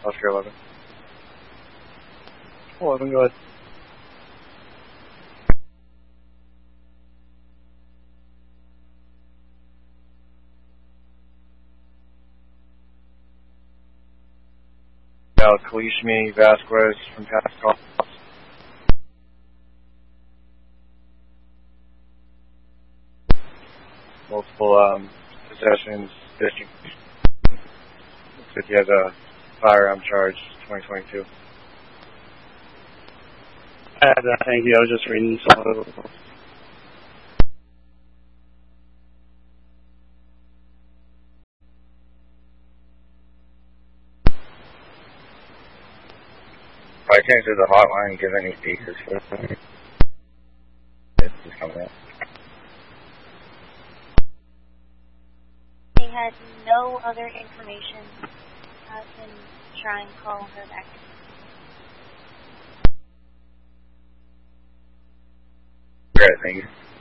Oscar 11. 11, go ahead. Kalishmi Vasquez from past calls. Multiple possessions, distribution. Looks like he has a firearm charge, 2022. Thank you. I was just reading some of it. I can't do the hotline and give any speakers for it. It's just coming out. They had no other information. I can try and call her back. Great, thank you.